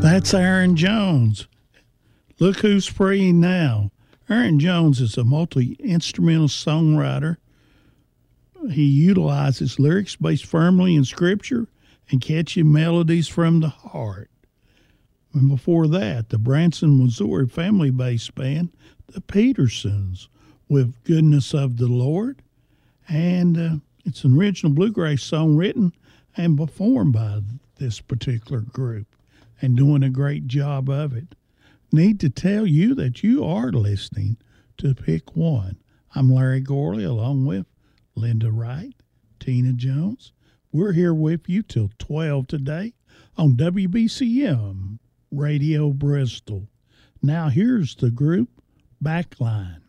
That's Aaron Jones. Look who's free now. Aaron Jones is a multi-instrumental songwriter. He utilizes lyrics based firmly in scripture and catchy melodies from the heart. And before that, the Branson, Missouri family-based band, the Petersons, with Goodness of the Lord. And it's an original bluegrass song written and performed by this particular group and doing a great job of it. Need to tell you that you are listening to Pick One. I'm Larry Gorley along with Linda Wright, Tina Jones. We're here with you till 12 today on WBCM Radio Bristol. Now here's the group Backline.